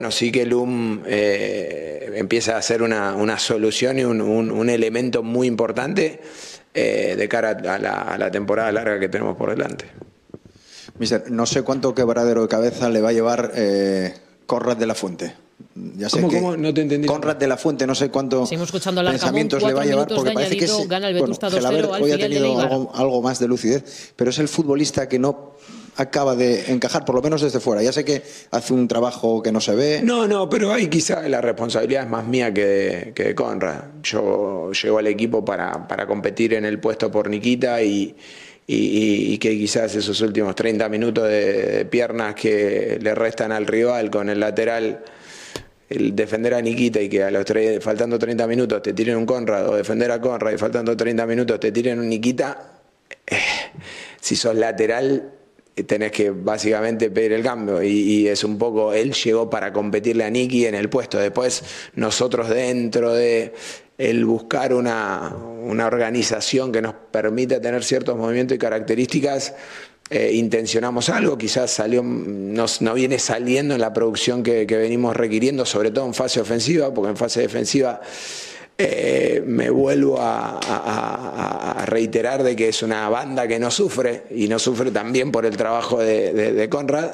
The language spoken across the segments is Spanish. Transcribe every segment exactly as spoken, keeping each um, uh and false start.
Bueno, sí que Lum eh, empieza a ser una, una solución y un, un, un elemento muy importante eh, de cara a la, a la temporada larga que tenemos por delante. Mister, no sé cuánto quebradero de cabeza le va a llevar eh, Conrad de la Fuente. Ya sé ¿Cómo, que cómo? No te entendí. Conrad de la Fuente, no sé cuánto pensamientos le va a llevar, porque parece que es, gana el bueno, Vetusta dos cero Gelaber al hoy ha filial de tenido Eibar. algo, algo más de lucidez, pero es el futbolista que no acaba de encajar, por lo menos desde fuera. Ya sé que hace un trabajo que no se ve. No, no, pero ahí quizá la responsabilidad es más mía que de, que de Conrad. Yo llego al equipo para, para competir en el puesto por Nikita y, y, y que quizás esos últimos treinta minutos de piernas que le restan al rival con el lateral, el defender a Nikita y que a los tres, faltando treinta minutos te tiren un Conrad, o defender a Conrad y faltando treinta minutos te tiren un Nikita, eh, si sos lateral tenés que básicamente pedir el cambio y, y es un poco, él llegó para competirle a Niki en el puesto, después nosotros dentro de el buscar una, una organización que nos permita tener ciertos movimientos y características, eh, intencionamos algo, quizás salió, nos, no viene saliendo en la producción que, que venimos requiriendo, sobre todo en fase ofensiva, porque en fase defensiva Eh, me vuelvo a, a, a reiterar de que es una banda que no sufre y no sufre también por el trabajo de, de, de Conrad.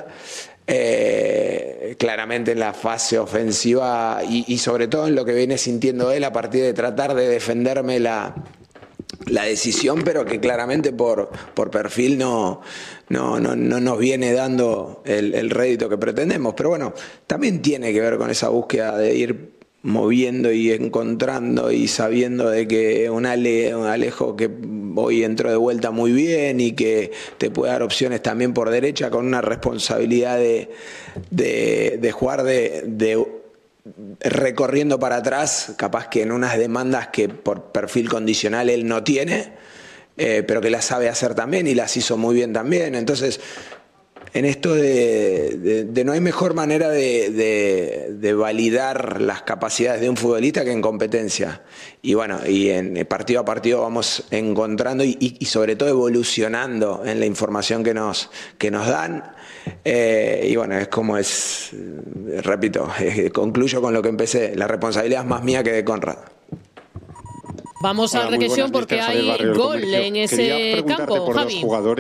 Eh, claramente en la fase ofensiva y, y sobre todo en lo que viene sintiendo él a partir de tratar de defenderme la, la decisión, pero que claramente por, por perfil no, no, no, no nos viene dando el, el rédito que pretendemos. Pero bueno, también tiene que ver con esa búsqueda de ir moviendo y encontrando y sabiendo de que un, Ale, un Alejo que hoy entró de vuelta muy bien y que te puede dar opciones también por derecha con una responsabilidad de, de, de jugar de, de recorriendo para atrás, capaz que en unas demandas que por perfil condicional él no tiene, eh, pero que las sabe hacer también y las hizo muy bien también. Entonces, en esto de, de, de no hay mejor manera de, de, de validar las capacidades de un futbolista que en competencia. Y bueno, y en partido a partido vamos encontrando y, y, y sobre todo evolucionando en la información que nos, que nos dan. Eh, y bueno, es como es, repito, eh, concluyo con lo que empecé, la responsabilidad es más mía que de Conrad. Vamos a regresión porque hay gol en ese campo, por Javi. Dos jugadores.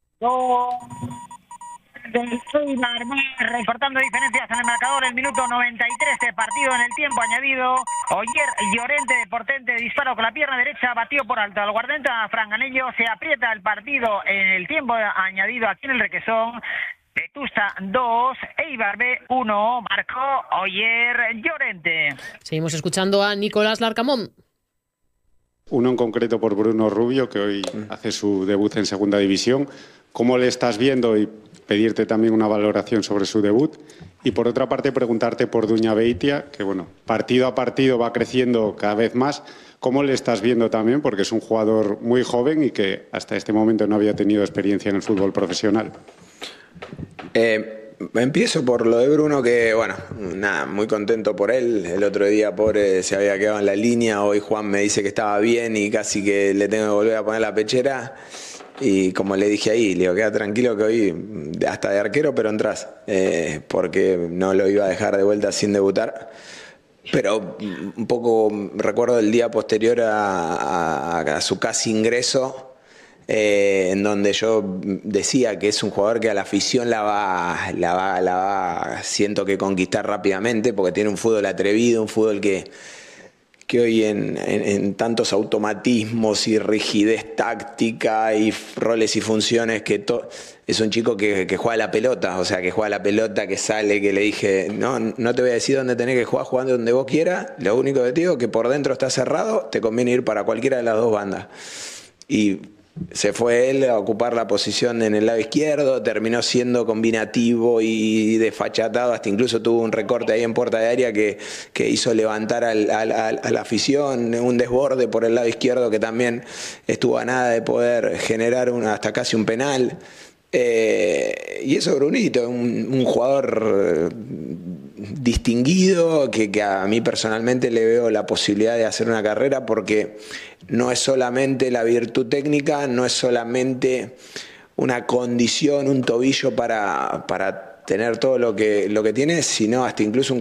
Del Eibar, recortando diferencias en el marcador, el minuto noventa y tres de partido en el tiempo añadido. Oyer Llorente de Portente, disparo con la pierna derecha, batió por alto al guardameta franganeño, se aprieta el partido en el tiempo añadido aquí en el Requesón. Vetusta dos, Eibar B uno, marcó Oyer Llorente. Seguimos escuchando a Nicolás Larcamón. Uno en concreto por Bruno Rubio, que hoy hace su debut en Segunda División. ¿Cómo le estás viendo? Y pedirte también una valoración sobre su debut. Y por otra parte, preguntarte por Duña Beitia, que bueno, partido a partido va creciendo cada vez más. ¿Cómo le estás viendo también? Porque es un jugador muy joven y que hasta este momento no había tenido experiencia en el fútbol profesional. Eh, empiezo por lo de Bruno, que bueno, nada, muy contento por él. El otro día, pobre, se había quedado en la línea. Hoy Juan me dice que estaba bien y casi que le tengo que volver a poner la pechera. Y como le dije ahí, le digo, queda tranquilo que hoy hasta de arquero, pero entras, eh, porque no lo iba a dejar de vuelta sin debutar. Pero un poco recuerdo el día posterior a, a, a su casi ingreso, eh, en donde yo decía que es un jugador que a la afición la va, la va, la va, siento que conquistar rápidamente, porque tiene un fútbol atrevido, un fútbol que... que hoy en, en, en tantos automatismos y rigidez táctica y roles y funciones, que to, es un chico que, que juega la pelota, o sea, que juega la pelota, que sale, que le dije, no, no te voy a decir dónde tenés que jugar, jugando donde vos quieras, lo único que te digo es que por dentro está cerrado, te conviene ir para cualquiera de las dos bandas. Y se fue él a ocupar la posición en el lado izquierdo, terminó siendo combinativo y desfachatado, hasta incluso tuvo un recorte ahí en puerta de área que, que hizo levantar al, al, al, a la afición, un desborde por el lado izquierdo que también estuvo a nada de poder generar una, hasta casi un penal. Eh, y eso Brunito, un, un jugador distinguido que, que a mí personalmente le veo la posibilidad de hacer una carrera, porque no es solamente la virtud técnica, no es solamente una condición, un tobillo para, para tener todo lo que, lo que tiene, sino hasta incluso un